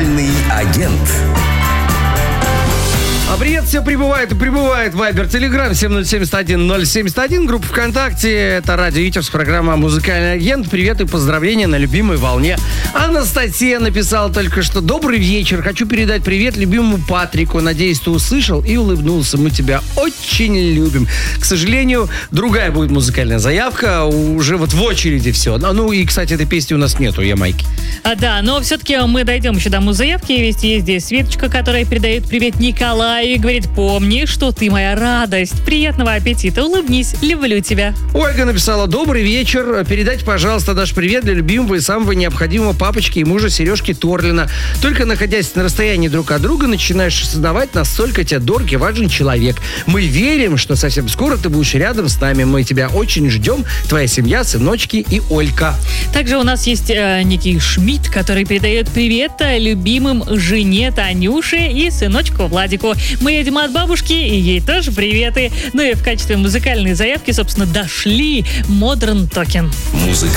Музыкальный агент. А привет, все прибывает и прибывает. Вайбер, Телеграм, 7071-071. Группа ВКонтакте. Это Радио Итевс, программа «Музыкальный агент». Привет и поздравления на любимой волне. Анастасия написала только что: добрый вечер. Хочу передать привет любимому Патрику. Надеюсь, ты услышал и улыбнулся. Мы тебя очень любим. К сожалению, другая будет музыкальная заявка. Уже вот в очереди все. Ну и, кстати, этой песни у нас нету, Ямайки. Да, но все-таки мы дойдем еще до музыявки. Ведь есть здесь Светочка, которая передает привет Николаю и говорит: помни, что ты моя радость. Приятного аппетита, улыбнись, люблю тебя. Ольга написала: добрый вечер. Передайте, пожалуйста, наш привет для любимого и самого необходимого папочки и мужа Сережки Торлина. Только находясь на расстоянии друг от друга, начинаешь осознавать, насколько тебе дорог и важен человек. Мы верим, что совсем скоро ты будешь рядом с нами. Мы тебя очень ждем. Твоя семья, сыночки и Олька. Также у нас есть некий Шмидт, который передает привет любимым жене Танюше и сыночку Владику. Мы едем от бабушки, и ей тоже приветы. Ну и в качестве музыкальной заявки, собственно, дошли Modern Talking. Музыка.